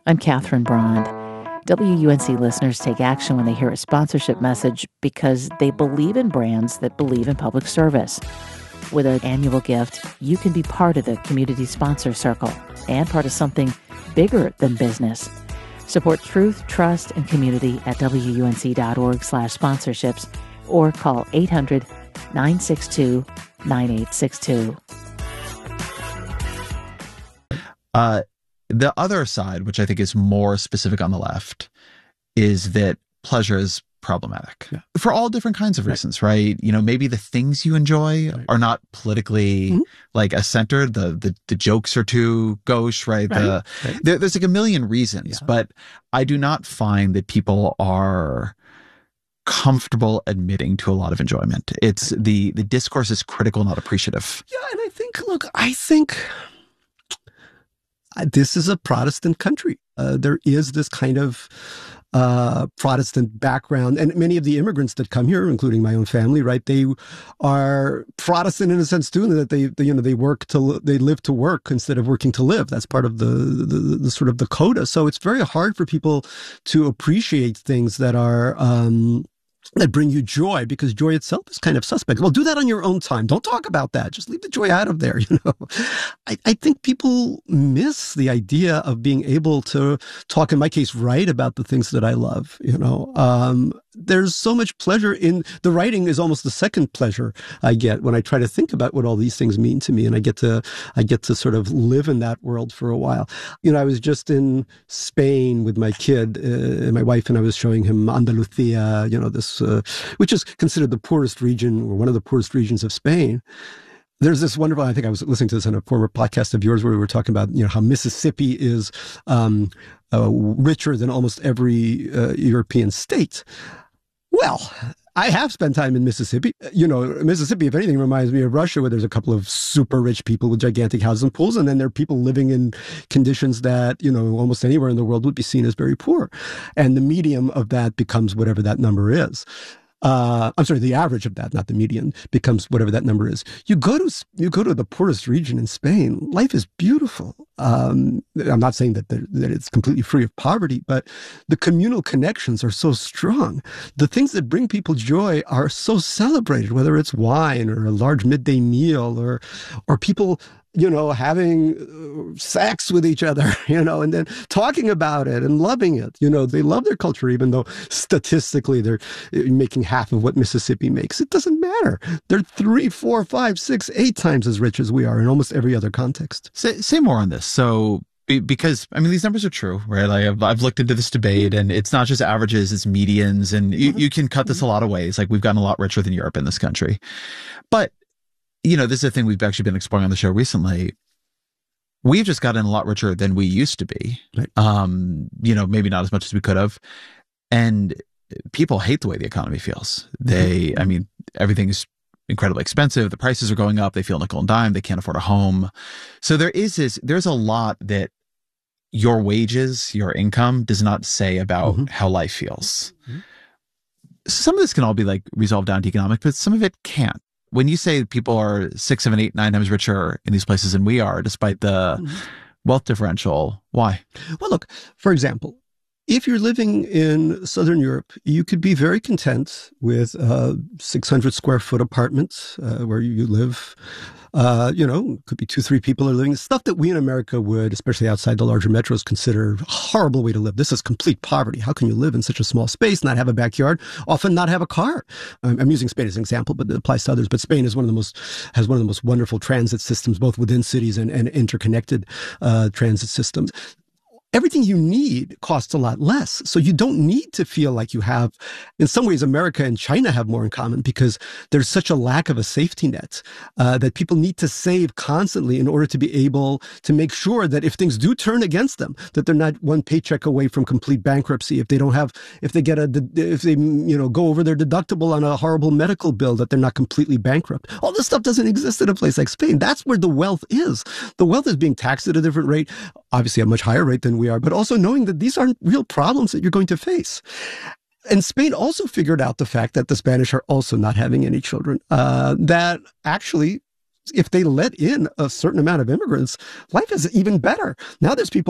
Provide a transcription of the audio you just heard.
I'm Catherine Braund. WUNC listeners take action when they hear a sponsorship message because they believe in brands that believe in public service. With an annual gift, you can be part of the community sponsor circle and part of something bigger than business. Support truth, trust, and community at WUNC.org/sponsorships or call 800-962-9862. The other side, which I think is more specific on the left, is that pleasure is problematic for all different kinds of reasons, right? You know, maybe the things you enjoy are not politically like centered. The jokes are too gauche, right? There's like a million reasons, but I do not find that people are comfortable admitting to a lot of enjoyment. It's the discourse is critical, not appreciative. Yeah, and I think this is a Protestant country. There is this kind of Protestant background, and many of the immigrants that come here, including my own family, right? They are Protestant in a sense too, that they live to work instead of working to live. That's part of the sort of the coda. So it's very hard for people to appreciate things that are that bring you joy, because joy itself is kind of suspect. Well, do that on your own time. Don't talk about that. Just leave the joy out of there, you know. I think people miss the idea of being able to talk, in my case, write about the things that I love, you know. There's so much pleasure in the writing is almost the second pleasure I get when I try to think about what all these things mean to me. And I get to sort of live in that world for a while. You know, I was just in Spain with my kid, and my wife, and I was showing him Andalusia, you know, this, which is considered the poorest region, or one of the poorest regions of Spain. There's this wonderful, I think I was listening to this on a former podcast of yours where we were talking about, you know, how Mississippi is richer than almost every European state. Well, I have spent time in Mississippi. You know, Mississippi, if anything, reminds me of Russia, where there's a couple of super rich people with gigantic houses and pools, and then there are people living in conditions that, you know, almost anywhere in the world would be seen as very poor. And the medium of that becomes whatever that number is. I'm sorry, the average of that, not the median, becomes whatever that number is. You go to the poorest region in Spain, life is beautiful. I'm not saying that it's completely free of poverty, but the communal connections are so strong. The things that bring people joy are so celebrated, whether it's wine or a large midday meal or people, you know, having sex with each other, you know, and then talking about it and loving it. You know, they love their culture, even though statistically they're making half of what Mississippi makes. It doesn't matter. They're 3, 4, 5, 6, 8 times as rich as we are in almost every other context. Say more on this. So, because, I mean, these numbers are true, right? I've looked into this debate, and it's not just averages, it's medians, and you can cut this a lot of ways. Like, we've gotten a lot richer than Europe in this country. But, you know, this is a thing we've actually been exploring on the show recently. We've just gotten a lot richer than we used to be. Right. You know, maybe not as much as we could have. And people hate the way the economy feels. I mean, everything's incredibly expensive. The prices are going up. They feel nickel and dime. They can't afford a home. So there's a lot that your wages, your income does not say about how life feels. Some of this can all be like resolved down to economic, but some of it can't. When you say people are 6, 7, 8, 9 times richer in these places than we are, despite the wealth differential, why? Well, look, for example, if you're living in Southern Europe, you could be very content with a 600 square foot apartment where you live. You know, could be 2, 3 people are living. Stuff that we in America would, especially outside the larger metros, consider a horrible way to live. This is complete poverty. How can you live in such a small space, not have a backyard, often not have a car? I'm using Spain as an example, but it applies to others. But Spain is has one of the most wonderful transit systems, both within cities and interconnected transit systems. Everything you need costs a lot less. So you don't need to feel like you have, in some ways, America and China have more in common because there's such a lack of a safety net that people need to save constantly in order to be able to make sure that if things do turn against them, that they're not one paycheck away from complete bankruptcy. If they go over their deductible on a horrible medical bill, that they're not completely bankrupt. All this stuff doesn't exist in a place like Spain. That's where the wealth is. The wealth is being taxed at a different rate, obviously a much higher rate than we are, but also knowing that these aren't real problems that you're going to face. And Spain also figured out the fact that the Spanish are also not having any children, that actually, if they let in a certain amount of immigrants, life is even better. Now there's people